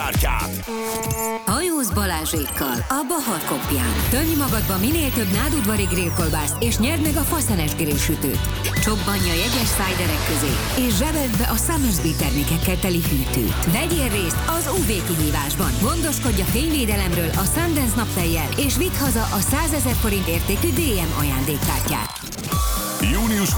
ajándékkártyát. Hajóz Balázsékkal a Bahar Kopján. Tömj magadba minél több nádudvari grillkolbászt, és nyerd meg a faszenes grillsütőt. Csobbanj a jegyes szájderek közé, és zsebeld be a Summersby termékekkel teli hűtőt. Vegyél részt az UV kihívásban. Gondoskodj a fényvédelemről a Sundance naptejjel, és vidd haza a 100 000 forint értékű DM ajándékkártyát. Június